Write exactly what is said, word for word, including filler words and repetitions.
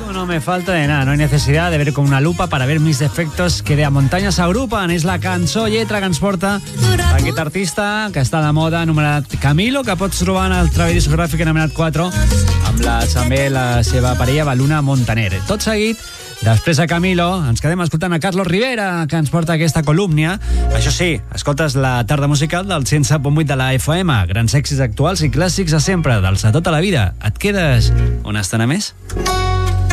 No me falta de nada, no hay necesidad de ver con una lupa para ver mis defectos que de a muntanya s'agrupen. És la cançó lletra que ens porta aquest artista que està de moda, anomenat Camilo, que pots trobar en el treball discogràfic anomenat quatre, amb la, també la seva parella Baluna Montaner. Tot seguit, després de Camilo, ens quedem escoltant a Carlos Rivera, que ens porta aquesta columna. Això sí, escoltes la tarda musical del cent set punt vuit de la F M. Grans èxits actuals i clàssics de sempre, dels de tota la vida. Et quedes una estona més?